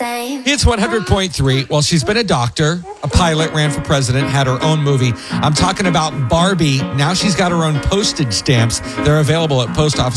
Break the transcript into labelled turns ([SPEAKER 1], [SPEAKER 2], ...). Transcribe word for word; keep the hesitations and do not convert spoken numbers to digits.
[SPEAKER 1] same.
[SPEAKER 2] It's one hundred point three. Well, she's been a doctor, a pilot, ran for president, had her own movie. I'm talking about Barbie. Now she's got her own postage stamps. They're available at post office